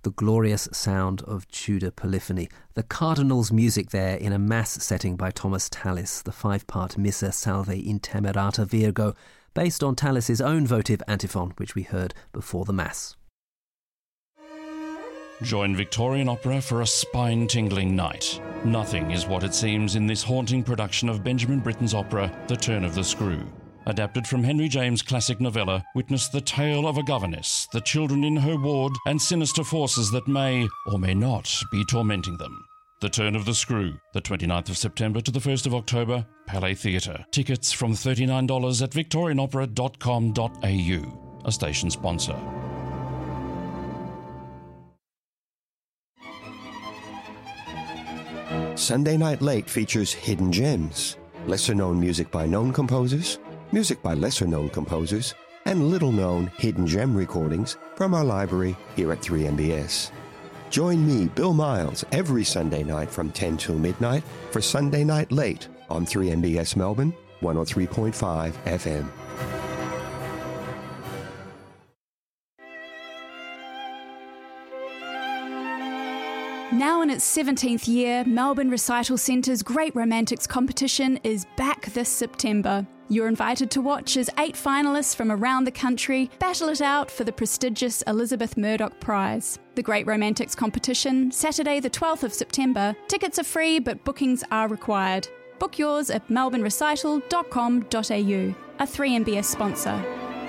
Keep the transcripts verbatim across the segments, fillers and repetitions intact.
the glorious sound of Tudor polyphony. The Cardinals' music there in a Mass setting by Thomas Tallis, the five-part Missa Salve in Temerata Virgo, based on Tallis's own votive antiphon, which we heard before the Mass. Join Victorian Opera for a spine-tingling night. Nothing is what it seems in this haunting production of Benjamin Britten's opera, The Turn of the Screw. Adapted from Henry James' classic novella, witness the tale of a governess, the children in her ward, and sinister forces that may, or may not, be tormenting them. The Turn of the Screw, the twenty-ninth of September to the first of October, Palais Theatre. Tickets from thirty-nine dollars at victorian opera dot com dot a u, a station sponsor. Sunday Night Late features hidden gems, lesser-known music by known composers, music by lesser-known composers, and little-known hidden gem recordings from our library here at three M B S. Join me, Bill Miles, every Sunday night from ten till midnight for Sunday Night Late on three M B S Melbourne, one oh three point five F M. Now in its seventeenth year, Melbourne Recital Centre's Great Romantics competition is back this September. You're invited to watch as eight finalists from around the country battle it out for the prestigious Elizabeth Murdoch Prize. The Great Romantics competition, Saturday the twelfth of September. Tickets are free, but bookings are required. Book yours at melbourne recital dot com dot a u, a three M B S sponsor.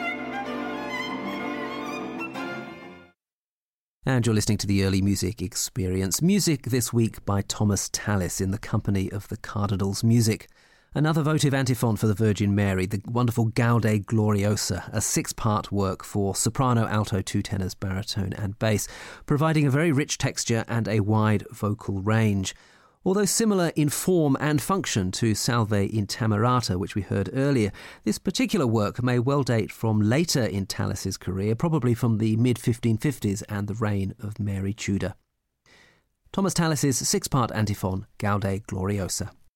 And you're listening to the Early Music Experience. Music this week by Thomas Tallis in the company of the Cardinals' music. Another votive antiphon for the Virgin Mary, the wonderful Gaude Gloriosa, a six-part work for soprano, alto, two tenors, baritone and bass, providing a very rich texture and a wide vocal range. Although similar in form and function to Salve in Temerata, which we heard earlier, this particular work may well date from later in Tallis's career, probably from the mid fifteen fifties and the reign of Mary Tudor. Thomas Tallis's six-part antiphon, Gaude Gloriosa.